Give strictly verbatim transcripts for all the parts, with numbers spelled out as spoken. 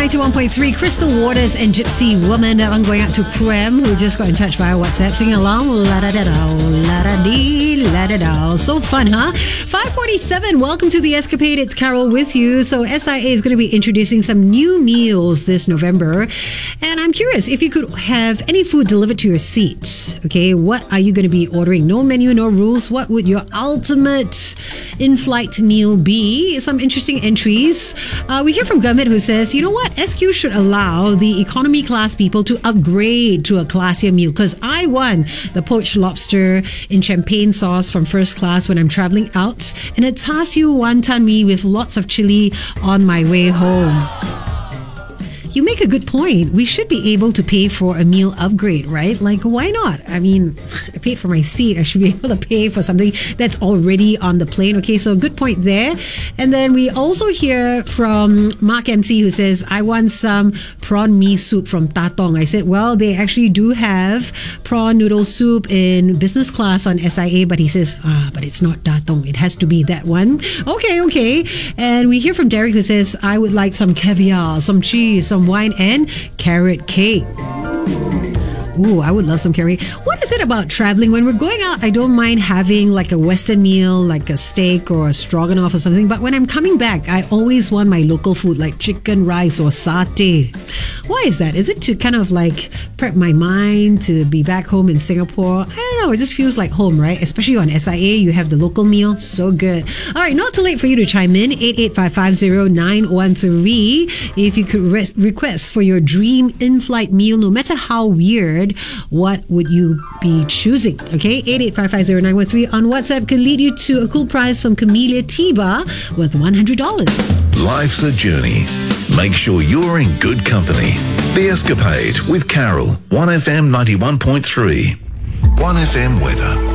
ninety-one point three, Crystal Waters and Gypsy Woman. That one going out to Prem, who just got in touch via WhatsApp, singing along. La da da da, la da dee, la da da. So fun, huh? five forty-seven, welcome to The Escapade. It's Carol with you. So S I A is going to be introducing some new meals this November. And I'm curious, if you could have any food delivered to your seat, okay, what are you going to be ordering? No menu, no rules. What would your ultimate in-flight meal be? Some interesting entries. Uh, we hear from Gurmit, who says, you know what? S Q should allow the economy class people to upgrade to a classier meal, because I want the poached lobster in champagne sauce from first class when I'm traveling out, and a char siu wonton mee with lots of chili on my way home. You make a good point. We should be able to pay for a meal upgrade, right? Like, why not? I mean, I paid for my seat. I should be able to pay for something that's already on the plane. Okay, so good point there. And then we also hear from Mark M C, who says, I want some prawn mee soup from Tatong. I said, well, they actually do have prawn noodle soup in business class on S I A, but he says, ah, but it's not Tatong. It has to be that one. Okay, okay. And we hear from Derek, who says, I would like some caviar, some cheese, some wine, and carrot cake. Ooh, I would love some curry. What is it about traveling? When we're going out, I don't mind having like a Western meal, like a steak or a stroganoff or something. But when I'm coming back, I always want my local food, like chicken, rice, or satay. Why is that? Is it to kind of like prep my mind to be back home in Singapore? I don't know. It just feels like home, right? Especially on S I A, you have the local meal. So good. All right, not too late for you to chime in. eight eight five five zero nine one three. If you could re- request for your dream in-flight meal, no matter how weird, what would you be choosing? Okay, eight eight five five zero nine one three on WhatsApp could lead you to a cool prize from Camellia Tea-Bar worth one hundred dollars. Life's a journey. Make sure you're in good company. The Escapade with Carol, one F M ninety-one point three. one F M weather.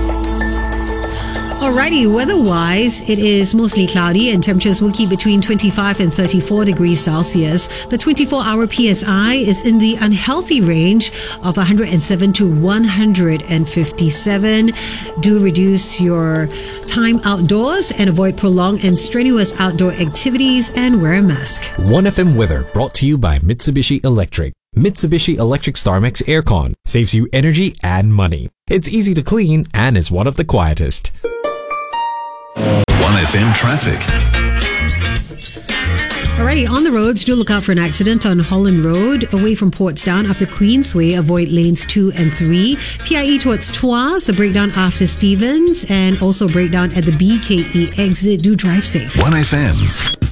Alrighty, weather-wise, it is mostly cloudy and temperatures will keep between twenty-five and thirty-four degrees Celsius. The twenty-four hour P S I is in the unhealthy range of one hundred seven to one hundred fifty-seven. Do reduce your time outdoors and avoid prolonged and strenuous outdoor activities, and wear a mask. one F M weather brought to you by Mitsubishi Electric. Mitsubishi Electric StarMax Aircon saves you energy and money. It's easy to clean and is one of the quietest. one F M traffic. Alrighty, on the roads, do look out for an accident on Holland Road, away from Portsdown after Queensway. Avoid lanes two and three. P I E towards Tuas, a breakdown after Stevens, and also breakdown at the B K E exit. Do drive safe. one F M.